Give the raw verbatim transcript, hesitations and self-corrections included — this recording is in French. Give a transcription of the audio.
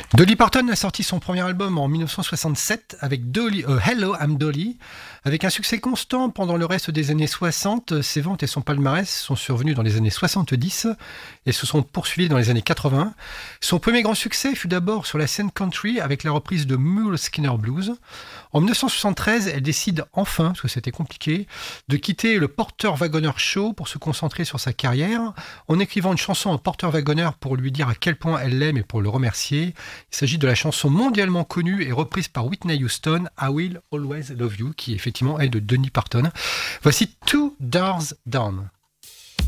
Dolly Parton a sorti son premier album en dix-neuf cent soixante-sept avec Dolly, euh, Hello, I'm Dolly. Avec un succès constant pendant le reste des années soixante, ses ventes et son palmarès sont survenus dans les années soixante-dix et se sont poursuivis dans les années quatre-vingts. Son premier grand succès fut d'abord sur la scène country avec la reprise de Mule Skinner Blues. En dix-neuf cent soixante-treize, elle décide enfin, parce que c'était compliqué, de quitter le Porter Wagoner Show pour se concentrer sur sa carrière, en écrivant une chanson à Porter Wagoner pour lui dire à quel point elle l'aime et pour le remercier. Il s'agit de la chanson mondialement connue et reprise par Whitney Houston, I Will Always Love You, qui effectivement est de Dolly Parton. Voici Two Doors Down.